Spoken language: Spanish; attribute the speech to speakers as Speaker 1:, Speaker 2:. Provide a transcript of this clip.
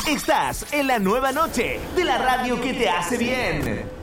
Speaker 1: Estás en la nueva noche de la radio que te hace bien.